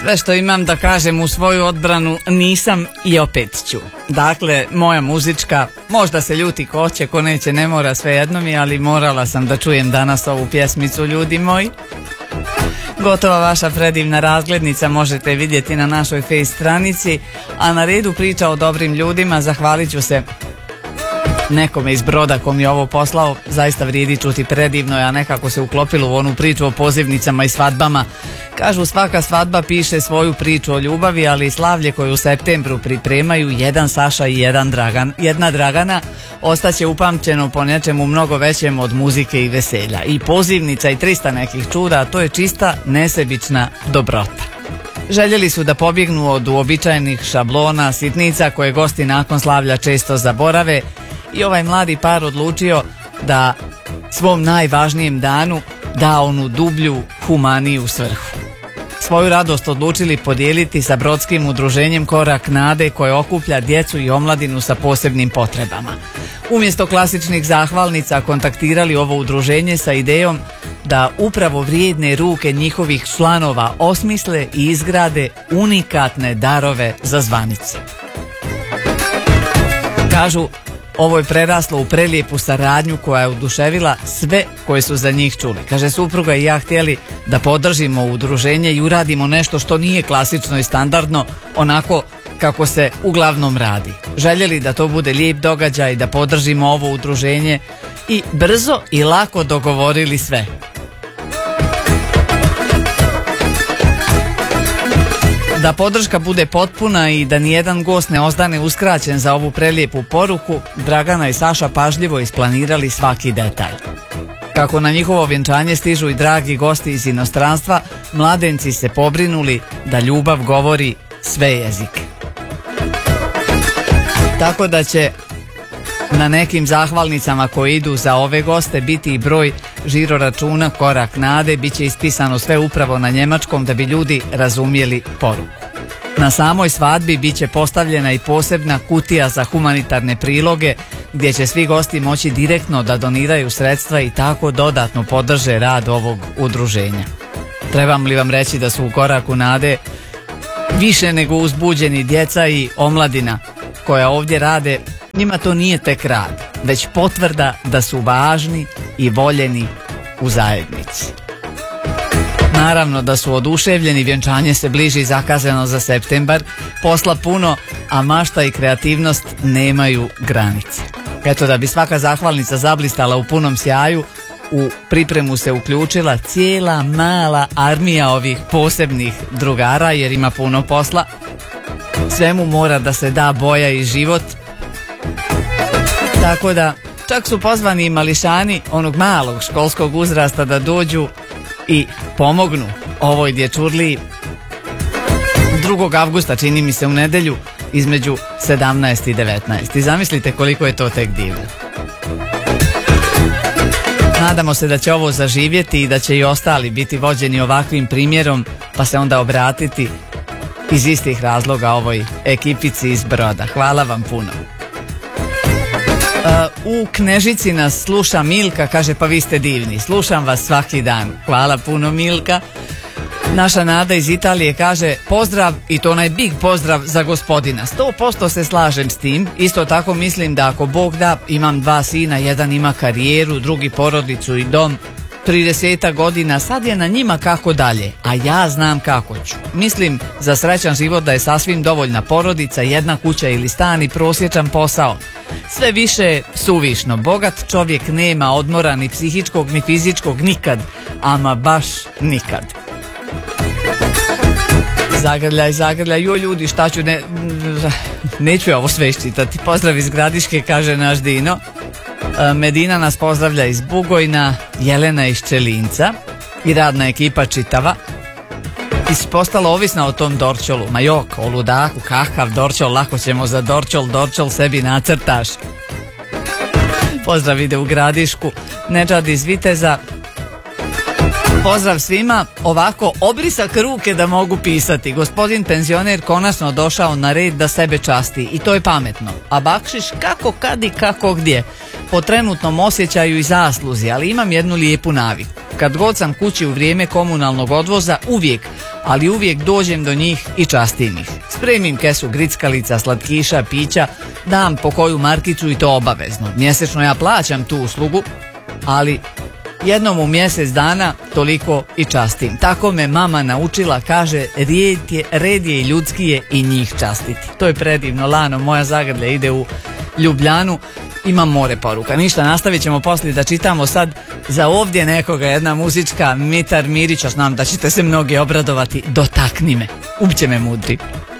Sve što imam da kažem u svoju odbranu nisam i opet ću. Dakle, moja muzička, možda se ljuti ko hoće, ko neće, ne mora, svejedno mi, ali morala sam da čujem danas ovu pjesmicu, ljudi moji. Gotova vaša predivna razglednica možete vidjeti na našoj face stranici, a na redu priča o dobrim ljudima. Zahvalit ću se nekome iz Broda ko mi je ovo poslao, zaista vrijedi čuti, predivno je, a nekako se uklopilo u onu priču o pozivnicama i svadbama. Kažu, svaka svadba piše svoju priču o ljubavi, ali slavlje koje u septembru pripremaju jedan Saša i jedna Dragana ostaće upamćeno po nečemu mnogo većem od muzike i veselja. I pozivnica i 300 nekih čuda, to je čista nesebična dobrota. Željeli su da pobjegnu od uobičajenih šablona, sitnica koje gosti nakon slavlja često zaborave, i ovaj mladi par odlučio da svom najvažnijem danu da onu dublju, humaniju svrhu. Svoju radost odlučili podijeliti sa brodskim udruženjem Korak nade, koje okuplja djecu i omladinu sa posebnim potrebama. Umjesto klasičnih zahvalnica kontaktirali ovo udruženje sa idejom da upravo vrijedne ruke njihovih članova osmisle i izgrade unikatne darove za zvanice. Kažu, ovo je preraslo u prelijepu saradnju koja je oduševila sve koje su za njih čuli. Kaže, supruga i ja htjeli da podržimo udruženje i uradimo nešto što nije klasično i standardno, onako kako se uglavnom radi. Željeli da to bude lijep događaj, da podržimo ovo udruženje i brzo i lako dogovorili sve. Da podrška bude potpuna i da nijedan gost ne ostane uskraćen za ovu prelijepu poruku, Dragana i Saša pažljivo isplanirali svaki detalj. Kako na njihovo vjenčanje stižu i dragi gosti iz inostranstva, mladenci se pobrinuli da ljubav govori sve jezike. Tako da će na nekim zahvalnicama koje idu za ove goste biti i broj žiro računa Korak nade, bit će ispisano sve upravo na njemačkom da bi ljudi razumjeli poruku. Na samoj svadbi bit će postavljena i posebna kutija za humanitarne priloge gdje će svi gosti moći direktno da doniraju sredstva i tako dodatno podrže rad ovog udruženja. Trebam li vam reći da su u Koraku nade više nego uzbuđeni djeca i omladina koja ovdje rade? Njima to nije tek rad, već potvrda da su važni i voljeni u zajednici. Naravno da su oduševljeni, vjenčanje se bliži, zakazano za septembar, posla puno, a mašta i kreativnost nemaju granice. Eto, da bi svaka zahvalnica zablistala u punom sjaju, u pripremu se uključila cijela mala armija ovih posebnih drugara, jer ima puno posla. Svemu mora da se da boja i život. Tako da čak su pozvani i mališani onog malog školskog uzrasta da dođu i pomognu ovoj dječurliji 2. avgusta, čini mi se u nedjelju, između 17 i 19. I zamislite koliko je to tek divno. Nadamo se da će ovo zaživjeti i da će i ostali biti vođeni ovakvim primjerom, pa se onda obratiti iz istih razloga ovoj ekipici iz Broda. Hvala vam puno. U Knežici nas sluša Milka, kaže, pa vi ste divni, slušam vas svaki dan. Hvala puno, Milka. Naša Nada iz Italije kaže, pozdrav, i to onaj big pozdrav za gospodina. 100% se slažem s tim. Isto tako mislim da ako Bog da, imam 2 sina, jedan ima karijeru, drugi porodicu i dom, 30 godina, sad je na njima kako dalje, a ja znam kako ću. Mislim za srećan život da je sasvim dovoljna porodica, jedna kuća ili stan i prosječan posao. Sve više suvišno. Bogat čovjek nema odmora ni psihičkog ni fizičkog nikad, ama baš nikad. Zagrljaj, joj ljudi, šta ću, neću ja ovo sve iščitati. Pozdrav iz Gradiške, kaže naš Dino. Medina nas pozdravlja iz Bugojna, Jelena iz Čelinca i radna ekipa čitava. Ti si postala ovisna o tom Dorčolu. Ma jok, o ludaku, kakav Dorčol, lako ćemo za Dorčol sebi nacrtaš. Pozdrav ide u Gradišku. Nedžad iz Viteza. Pozdrav svima, ovako obrisak ruke da mogu pisati. Gospodin penzioner konačno došao na red da sebe časti i to je pametno. A bakšiš kako, kad i kako gdje. Po trenutnom osjećaju i zasluzi, ali imam jednu lijepu naviku. Kad god sam kući u vrijeme komunalnog odvoza, uvijek, ali uvijek dođem do njih i častim ih. Spremim kesu grickalica, slatkiša, pića, dam po koju markicu i to obavezno. Mjesečno ja plaćam tu uslugu, ali jednom u mjesec dana toliko i častim. Tako me mama naučila, kaže, red je i ljudski je i njih častiti. To je predivno. Lano, moja zagrlja ide u Ljubljanu, imam more poruka. Ništa, nastavit ćemo poslije da čitamo sad za ovdje nekoga jedna muzička Mitar Mirić, znam da ćete se mnogi obradovati. Dotakni me, upće me mudri.